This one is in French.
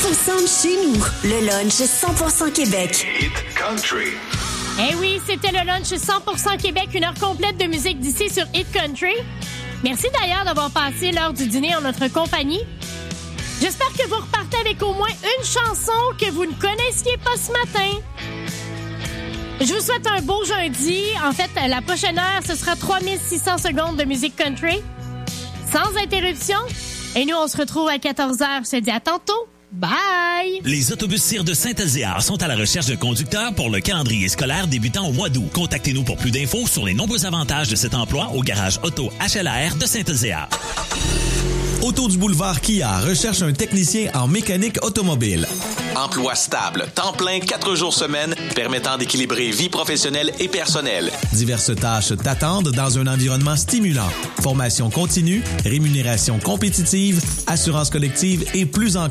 100% chez nous. Le lunch 100% Québec. Hit Country. Eh oui, c'était le lunch 100% Québec, une heure complète de musique d'ici sur Hit Country. Merci d'ailleurs d'avoir passé l'heure du dîner en notre compagnie. J'espère que vous repartez avec au moins une chanson que vous ne connaissiez pas ce matin. Je vous souhaite un beau jeudi. En fait, la prochaine heure, ce sera 3600 secondes de musique country, sans interruption. Et nous, on se retrouve à 14h. Je te dis à tantôt. Bye! Les autobus CIR de Saint-Elzéar sont à la recherche de conducteurs pour le calendrier scolaire débutant au mois d'août. Contactez-nous pour plus d'infos sur les nombreux avantages de cet emploi au garage auto HLR de Saint-Elzéar. Auto du boulevard Kia recherche un technicien en mécanique automobile. Emploi stable, temps plein, 4 jours semaine, permettant d'équilibrer vie professionnelle et personnelle. Diverses tâches t'attendent dans un environnement stimulant. Formation continue, rémunération compétitive, assurance collective et plus encore.